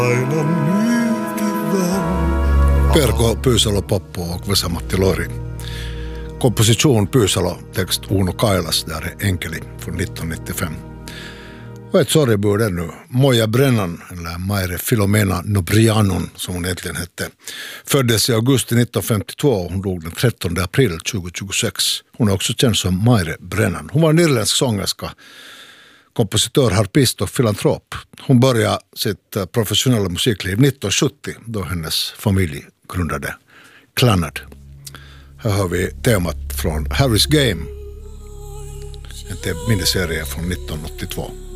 Perko Pyysalo Poppo och Vesa-Matti Lori. Komposition Pyysalo, text Uno Kailas, där är Enkeli från 1995. Och ett sorgebud ännu, Moja Brennan, eller Maire Filomena Nobrianon som hon egentligen hette, föddes i augusti 1952 och hon dog den 13 april 2026. Hon är också känd som Maire Brennan. Hon var en irländsk sångerska, kompositör, harpist och filantrop. Hon började sitt professionella musikliv 1970 då hennes familj grundade Clannad. Här har vi temat från Harry's Game, en miniserie från 1982.